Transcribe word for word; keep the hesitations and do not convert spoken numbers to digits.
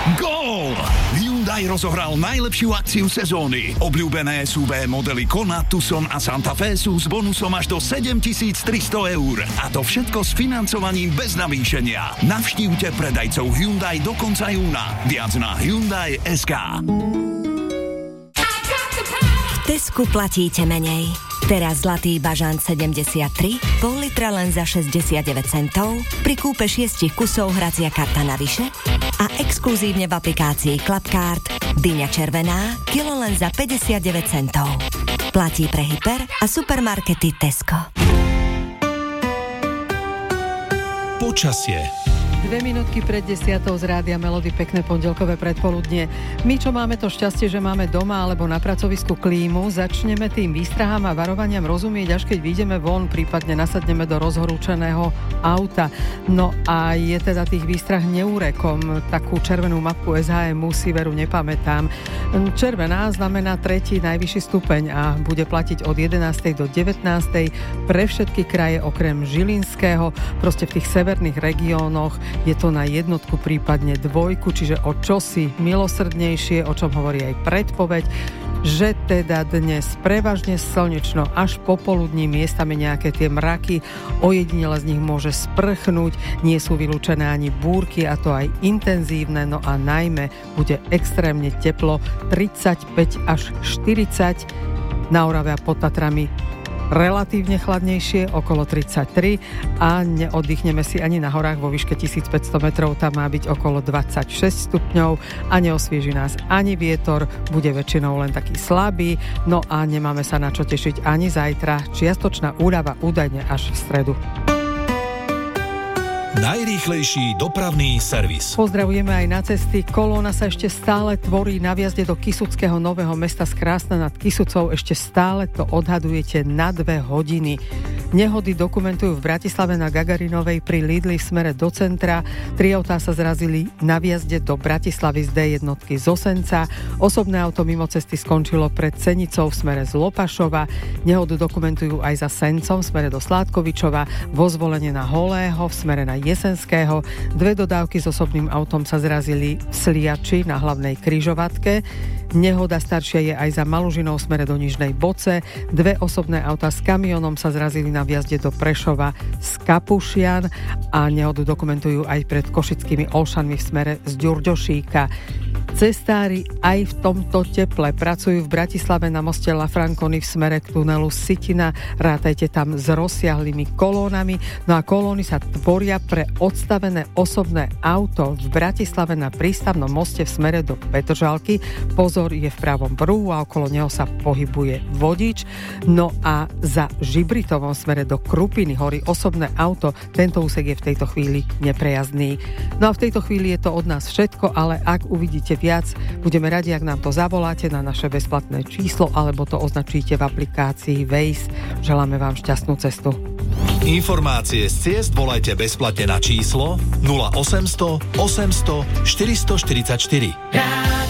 Gól! Hyundai rozohral najlepšiu akciu sezóny. Obľúbené es ú vé modely Kona, Tucson a Santa Fe sú s bonusom až do sedemtisíctristo eur. A to všetko s financovaním bez navýšenia. Navštívte predajcov Hyundai do konca júna. Viac na Hyundai bodka es ká. V Tesku platíte menej. Teraz zlatý bažant sedemdesiattri, pol litra len za šesťdesiatdeväť centov, pri kúpe šiestich kusov hracia karta navyše a exkluzívne v aplikácii Clubcard dyňa červená, kilo len za päťdesiatdeväť centov. Platí pre hyper a supermarkety Tesco. Počasie. Dve minútky pred desiatou z Rádia Melody, pekné pondelkové predpoludnie. My, čo máme to šťastie, že máme doma alebo na pracovisku klímu, začneme tým výstrahám a varovaniam rozumieť, až keď vyjdeme von, prípadne nasadneme do rozhorúčeného auta. No a je teda tých výstrah neúrekom. Takú červenú mapku es há em si veru nepamätám. Červená znamená tretí najvyšší stupeň a bude platiť od jedenástej do devätnástej pre všetky kraje okrem Žilinského, proste v tých severných regiónoch. Je to na jednotku, prípadne dvojku, čiže o čosi milosrdnejšie, o čom hovorí aj predpoveď, že teda dnes prevažne slnečno až popoludní, miestami nejaké tie mraky, ojedinele z nich môže sprchnúť, nie sú vylúčené ani búrky, a to aj intenzívne, no a najmä bude extrémne teplo, tridsaťpäť až štyridsať, na Orave a pod Tatrami relatívne chladnejšie, okolo tridsaťtri, a neoddychneme si ani na horách vo výške tisícpäťsto metrov, tam má byť okolo dvadsaťšesť stupňov a neosvieži nás ani vietor, bude väčšinou len taký slabý, no a nemáme sa na čo tešiť ani zajtra, čiastočná úľava údajne až v stredu. Najrýchlejší dopravný servis. Pozdravujeme aj na cesty. Kolóna sa ešte stále tvorí na vjazde do Kysuckého Nového Mesta z Krásna nad Kysucou. Ešte stále to odhadujete na dve hodiny. Nehody dokumentujú v Bratislave na Gagarinovej pri Lidli v smere do centra. Tri autá sa zrazili na vjazde do Bratislavy z dé jednotky z Osenca. Osobné auto mimo cesty skončilo pred Cenicou v smere z Lopašova. Nehodu dokumentujú aj za Sencom v smere do Sládkovičova, vo Zvolenie na Holého v smere na Jesenského. Dve dodávky s osobným autom sa zrazili v Sliači na hlavnej križovatke. Nehoda staršia je aj za Malužinou v smere do Nižnej Boce. Dve osobné autá s kamionom sa zrazili na vjazde do Prešova z Kapušian a nehodu dokumentujú aj pred Košickými Olšanmi v smere z Ďurďošíka. Cestári aj v tomto teple pracujú v Bratislave na moste La Franconi v smere k tunelu Sitina. Rátajte tam s rozsiahlými kolónami. No a kolóny sa tvoria pre odstavené osobné auto v Bratislave na prístavnom moste v smere do Petržalky. Pozor, je v pravom pruhu a okolo neho sa pohybuje vodič. No a za Žibritovom smere do Krupiny horí osobné auto. Tento úsek je v tejto chvíli neprejazdný. No a v tejto chvíli je to od nás všetko, ale ak uvidíte viac, budeme radi, ak nám to zavoláte na naše bezplatné číslo alebo to označíte v aplikácii Waze. Želáme vám šťastnú cestu. Informácie z ciest volajte bezplatne na číslo nula osemsto osemsto štyristoštyridsaťštyri.